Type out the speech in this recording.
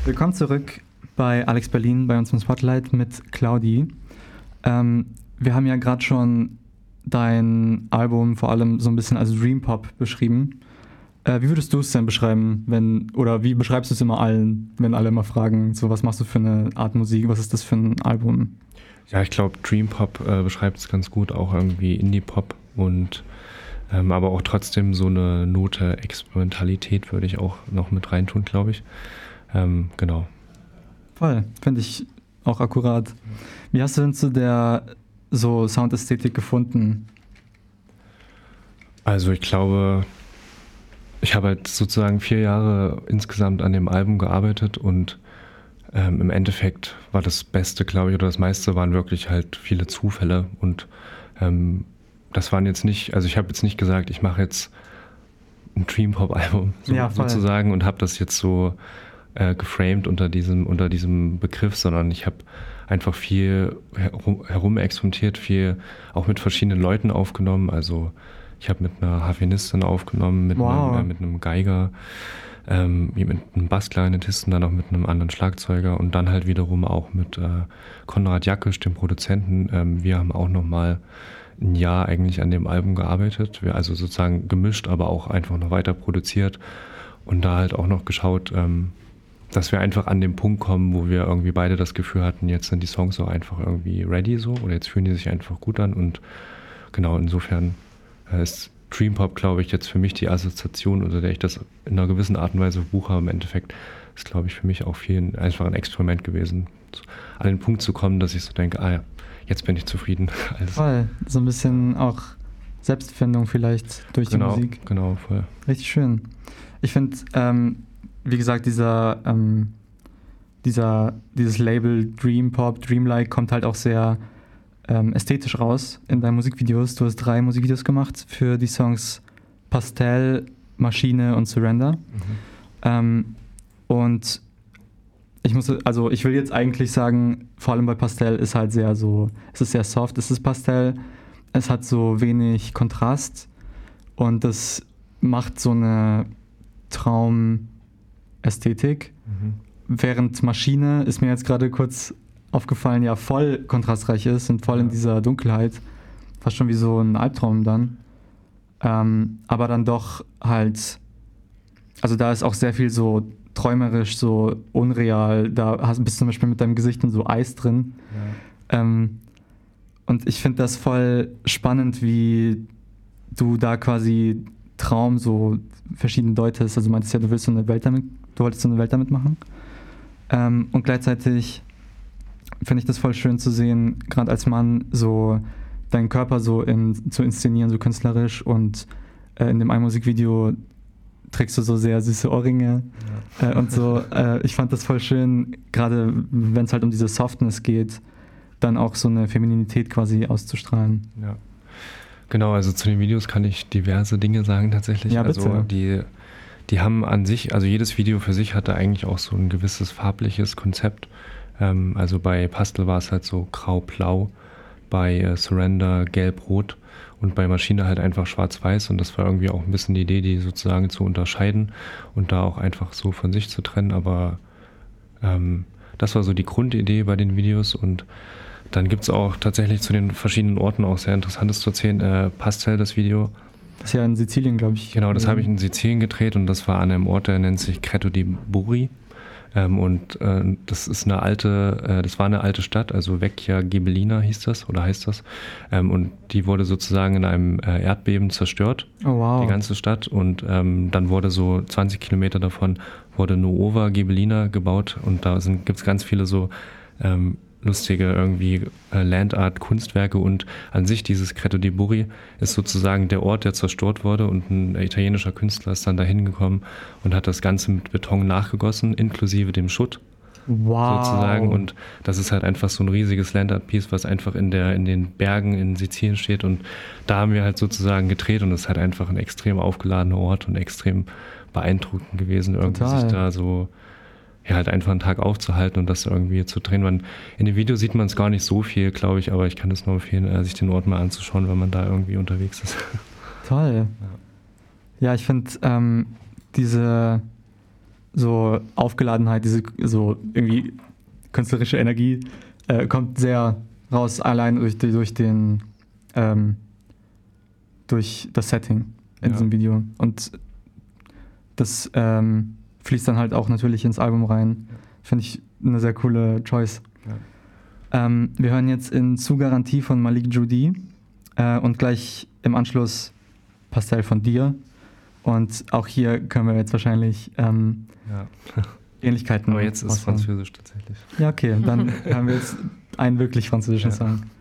Willkommen zurück bei Alex Berlin, bei uns im Spotlight mit Claudi. Wir haben ja gerade schon dein Album vor allem so ein bisschen als Dream Pop beschrieben. Wie würdest du es denn beschreiben, wie beschreibst du es immer allen, wenn alle immer fragen, so was machst du für eine Art Musik, was ist das für ein Album? Ja, ich glaube, Dream Pop beschreibt es ganz gut, auch irgendwie Indie Pop und aber auch trotzdem so eine Note Experimentalität würde ich auch noch mit reintun, glaube ich. Genau. Voll, finde ich auch akkurat. Wie hast du denn zu der so Soundästhetik gefunden? Also ich glaube, ich habe halt sozusagen 4 Jahre insgesamt an dem Album gearbeitet und im Endeffekt war das Beste, glaube ich, oder das meiste waren wirklich halt viele Zufälle und das waren jetzt nicht, also ich habe jetzt nicht gesagt, ich mache jetzt ein Dream-Pop-Album sozusagen und habe das jetzt so geframed unter diesem Begriff, sondern ich habe einfach viel herumexperimentiert, viel auch mit verschiedenen Leuten aufgenommen. Also ich habe mit einer Harfenistin aufgenommen, mit einem Geiger, mit einem Bassklarinettisten, dann auch mit einem anderen Schlagzeuger und dann halt wiederum auch mit Konrad Jakisch, dem Produzenten. Wir haben auch nochmal ein Jahr eigentlich an dem Album gearbeitet. Wir also sozusagen gemischt, aber auch einfach noch weiter produziert und da halt auch noch geschaut, dass wir einfach an den Punkt kommen, wo wir irgendwie beide das Gefühl hatten, jetzt sind die Songs so einfach irgendwie ready so oder jetzt fühlen die sich einfach gut an und genau, insofern ist Dream Pop, glaube ich, jetzt für mich die Assoziation, unter der ich das in einer gewissen Art und Weise buche. Im Endeffekt ist, glaube ich, für mich auch einfach ein Experiment gewesen, an den Punkt zu kommen, dass ich so denke, ja, jetzt bin ich zufrieden. Voll, so ein bisschen auch Selbstfindung vielleicht durch die Musik. Genau, voll. Richtig schön. Ich finde, wie gesagt, dieses Label Dream Pop, Dreamlike kommt halt auch sehr ästhetisch raus in deinen Musikvideos. Du hast 3 Musikvideos gemacht für die Songs Pastel, Maschine und Surrender. Und ich will jetzt eigentlich sagen, vor allem bei Pastel ist halt es ist sehr soft, es ist Pastel, es hat so wenig Kontrast und das macht so eine Traumästhetik. Während Maschine ist mir jetzt gerade kurz aufgefallen, ja voll kontrastreich ist und voll in dieser Dunkelheit, fast schon wie so ein Albtraum dann. Aber dann doch halt, also da ist auch sehr viel so träumerisch, so unreal, bist du zum Beispiel mit deinem Gesicht in so Eis drin. Ja. Und ich finde das voll spannend, wie du da quasi Traum so verschieden deutest. Also du meintest ja, du wolltest so eine Welt damit machen. Und gleichzeitig finde ich das voll schön zu sehen, gerade als Mann, so deinen Körper so zu inszenieren, so künstlerisch. Und in dem einen Musikvideo trägst du so sehr süße Ohrringe und so. Ich fand das voll schön, gerade wenn es halt um diese Softness geht, dann auch so eine Femininität quasi auszustrahlen. Ja, genau, also zu den Videos kann ich diverse Dinge sagen tatsächlich. Ja, bitte. Also die haben an sich, also jedes Video für sich hatte eigentlich auch so ein gewisses farbliches Konzept. Also bei Pastel war es halt so grau-blau, bei Surrender gelb-rot und bei Maschine halt einfach schwarz-weiß und das war irgendwie auch ein bisschen die Idee, die sozusagen zu unterscheiden und da auch einfach so von sich zu trennen, aber das war so die Grundidee bei den Videos und dann gibt es auch tatsächlich zu den verschiedenen Orten auch sehr Interessantes zu erzählen. Pastel, das Video. Das ist ja in Sizilien, glaube ich. Genau, das habe ich in Sizilien gedreht und das war an einem Ort, der nennt sich Creto di Buri. Das war eine alte Stadt, also Vecchia Ghibellina heißt das. Und die wurde sozusagen in einem Erdbeben zerstört, die ganze Stadt. Und dann wurde so 20 Kilometer davon wurde Nuova Ghibellina gebaut und da gibt es ganz viele so lustige irgendwie Landart-Kunstwerke und an sich dieses Creto di Buri ist sozusagen der Ort, der zerstört wurde und ein italienischer Künstler ist dann da hingekommen und hat das Ganze mit Beton nachgegossen, inklusive dem Schutt. Sozusagen und das ist halt einfach so ein riesiges Landart-Piece, was einfach in den Bergen in Sizilien steht und da haben wir halt sozusagen gedreht und es ist halt einfach ein extrem aufgeladener Ort und extrem beeindruckend gewesen, irgendwie sich da so halt einfach einen Tag aufzuhalten und das irgendwie zu drehen. In dem Video sieht man es gar nicht so viel, glaube ich, aber ich kann es nur empfehlen, sich den Ort mal anzuschauen, wenn man da irgendwie unterwegs ist. Toll. Ja, ich finde diese so Aufgeladenheit, diese so irgendwie künstlerische Energie kommt sehr raus, allein durch das Setting in diesem Video. Und das fließt dann halt auch natürlich ins Album rein. Finde ich eine sehr coole Choice. Ja. Wir hören jetzt in Zu Garantie von Malik Judi und gleich im Anschluss Pastell von dir. Und auch hier können wir jetzt wahrscheinlich Ähnlichkeiten. Aber jetzt ist Französisch tatsächlich. Ja, okay, dann haben wir jetzt einen wirklich französischen Song.